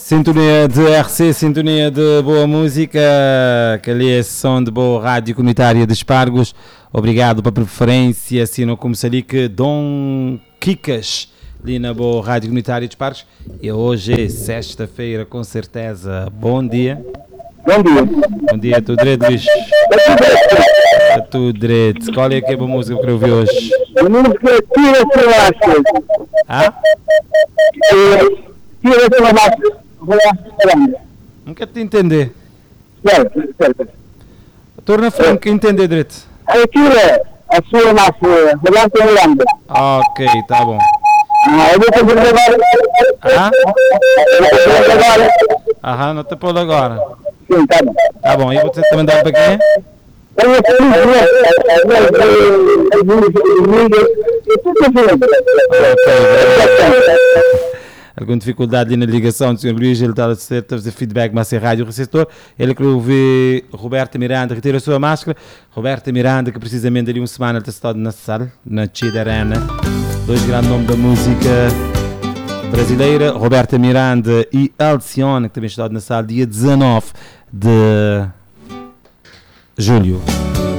Sintonia de RC, sintonia de boa música, que ali é som de boa rádio comunitária de Espargos. Obrigado pela preferência, assim não como ali que Dom Kikas, ali na boa rádio comunitária de Espargos. E hoje é sexta-feira, com certeza. Bom dia. Bom dia. Bom dia, tudo direito, Luís? Tudo direito. Qual é que é a boa música que eu ouvi hoje? A música Tira pela Máscara. Ah? Tira pela Máscara. Nunca te entender. Certo. Torna franco entender direito. Tira a sua máscara. Volante em Holanda. Ok, tá bom. Eu vou fazer agora. Ah? Eu vou fazer agora. Aham, não te pôr agora. Sim, tá bom. Tá bom, e você também dá para quem? Eu vou Alguma dificuldade ali na ligação do Sr. Luís, ele está a fazer feedback, mas é rádio receptor. Ele quer ouvir Roberta Miranda, retira a sua máscara. Roberta Miranda, que precisamente ali uma semana está estado na sala, na Chida Arena. Dois grandes nomes da música brasileira, Roberta Miranda e Alcione, que também está na sala dia 19 de julho.